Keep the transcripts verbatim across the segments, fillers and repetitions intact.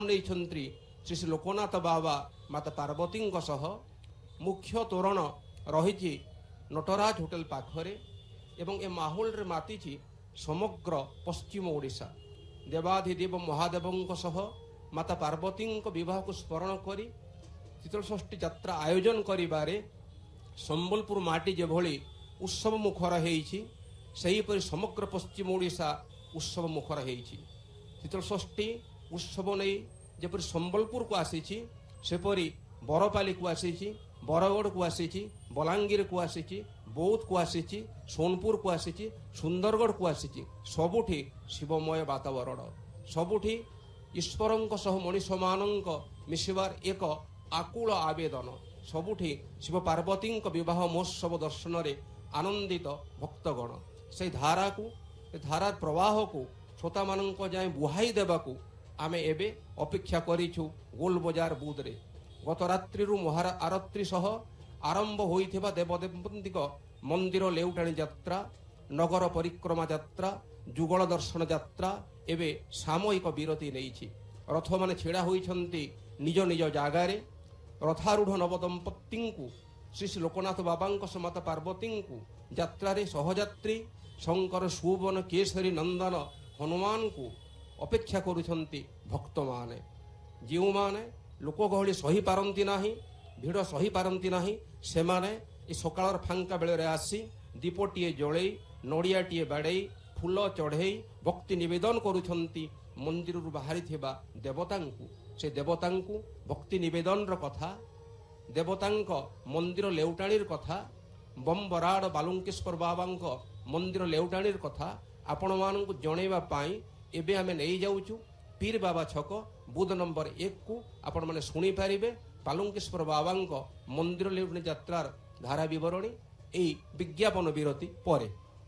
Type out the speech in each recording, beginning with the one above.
श्री श्री लोकनाथ बाबा माता पार्वती मुख्य तोरण रही नटराज होटेल पाखरे एवं ए माहौल रे माती समग्र पश्चिम ओडिशा देवाधिदेव महादेवों सह माता पार्वती विवाह को स्मरण करी शीतल षष्ठी यात्रा आयोजन करिबारे संबलपुर माटी जेभली उत्सव मुखर होईछि सेहीपरि समग्र पश्चिम ओडिशा उत्सव मुखर होईछि। शीतल षष्ठी उत्सव नहीं जेपरि संबलपुर को आसीछि सेपरि बरपाली को आसीछि बरगढ़ को आसीछि बलांगीर को आसीछि बौद्ध को आसीछि सोनपुर को आसीछि सुंदरगढ़ को आसीछि सबुठी शिवमय वातावरण सबुठी ईश्वरंक सह मनीष मानक मिशिबार एक आकुल आवेदन सबुठी शिव पार्वती विवाह महोत्सव दर्शन रे आनंदित भक्तगण से धारा को धारा प्रवाह को श्रोता मान जाए बुहाई देवाकू आमे एबे अपेक्षा करिछु गोल बजार बुद्रे गत रात्रि महारा आरती सह आरंभ होइथिबा देवदेवंतिक मंदिर लेउटाणी यात्रा नगर परिक्रमा यात्रा जुगल दर्शन यात्रा एबे सामयिक विरति नेइछि। रथ माने छेड़ा होइछन्ति निज निज जागारे रथारूढ़ नवदंपति को श्री श्री लोकनाथ बाबा माता पार्वती को यात्रा रे सहयात्री शंकर सुवन केसरी नंदन हनुमान को अपेक्षा करुछन्ति भक्त माने जो माने लोक गहली सही पारंती नाही भिड़ सही पारंती नाही से माने ए सकाळर फांका बेले आसी दीपटीए जळई नड़ियाटीए बाड़ई फूल चढ़ई भक्ति निवेदन करुछन्ति मंदिर बाहरी थिबा देवतांकु से देवतांकु भक्ति निवेदन कथा देवतांक मंदिर लेउटाणीर कथा बम्बराड़ बालुंकेश्वर बाबांक मंदिर लेउटाणीर कथा आपण मानकु जणैबा पाई एबे आमे नै जाउछु पीर बाबा छक बुध नंबर एक को आपण माने सुनी पारिबे बालुंकेश्वर बाबांक मंदिर लेउटाणी यात्रार धारा विवरणी एई विज्ञापन विरति परे।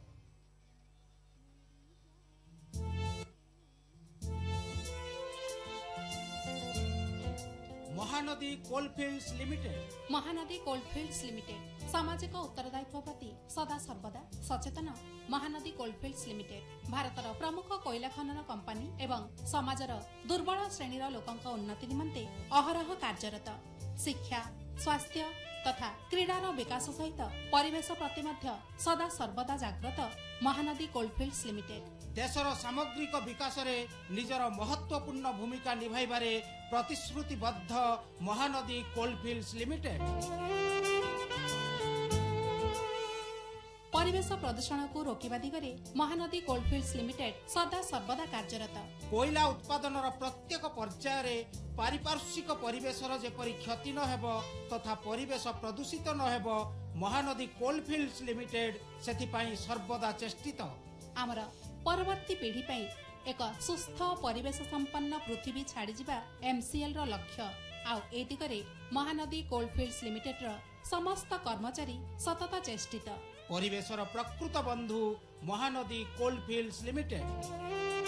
Mahanadi Coalfields limited Mahanadi Coalfields limited सामाजिक उत्तरदायित्व प्रति सदा सर्वदा सचेतन। महानदी कोलफिल्ड्स लिमिटेड भारतर प्रमुख कोयला खनन कंपानी एवं समाजर दुर्बल श्रेणीर लोकंक उन्नति निमंते अहरह कार्यरत। शिक्षा स्वास्थ्य तथा क्रीडार विकास सहित परिवेश प्रति मध्य सदा सर्वदा जाग्रत। महानदी कोलफिल्ड्स लिमिटेड देशर सामग्रिक विकास रे निजर महत्वपूर्ण भूमिका निभाइबारे प्रतिश्रुतिबद्ध। महानदी कोलफिल्ड्स लिमिटेड परिवेश प्रदूषण को रोकिबा दिगरे महानदी कोलफिल्ड्स लिमिटेड सदा सर्वदा कार्यरत। कोयला उत्पादन प्रत्येक पर्याय पारिपार्श्विक परिवेशर जेपरि क्षति न हेबो तथा परिवेश प्रदूषित न हेबो महानदी कोलफिल्ड्स लिमिटेड सेथिपाई सर्वदा चेष्टित। आमर परवर्ती पीढ़ी पई एक सुस्थ परिवेश संपन्न पृथ्वी छाड़ी जिबा एमसीएल रो लक्ष्य आ ए दिगरे महानदी कोलफिल्ड्स लिमिटेड रो समस्त कर्मचारी सतत चेष्टित। परिवेशर प्रकृत बंधु महानदी कोलफिल्ड्स लिमिटेड।